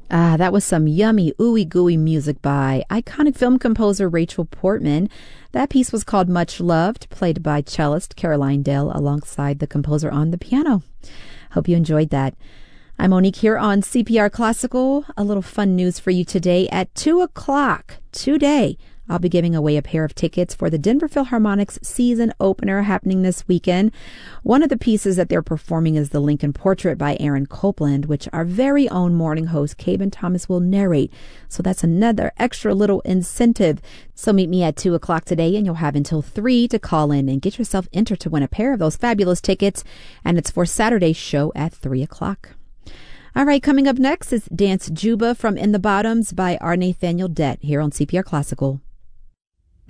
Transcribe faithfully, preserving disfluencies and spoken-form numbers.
Ah, that was some yummy, ooey gooey music by iconic film composer Rachel Portman. That piece was called Much Loved, played by cellist Caroline Dale alongside the composer on the piano. Hope you enjoyed that. I'm Monique here on C P R Classical. A little fun news for you today. At two o'clock today, I'll be giving away a pair of tickets for the Denver Philharmonic's season opener happening this weekend. One of the pieces that they're performing is the Lincoln Portrait by Aaron Copland, which our very own morning host, Caben Thomas, will narrate. So that's another extra little incentive. So meet me at two o'clock today, and you'll have until three to call in and get yourself entered to win a pair of those fabulous tickets. And it's for Saturday's show at three o'clock. All right, coming up next is Dance Juba from In the Bottoms by R. Nathaniel Dett here on C P R Classical.